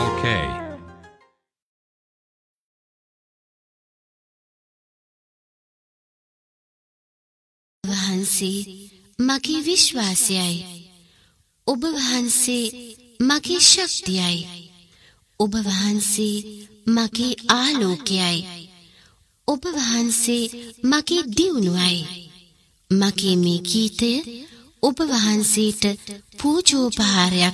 okay. වහන්සේ මගේ විශ්වාසයයි. ඔබ වහන්සේ මගේ ශක්තියයි. ඔබ වහන්සේ මගේ ආලෝකයයි. ඔබ වහන්සේ මගේ දියුණුවයි. මගේ මේ ගීතය ඔබ වහන්සේට පූජෝපහාරයක්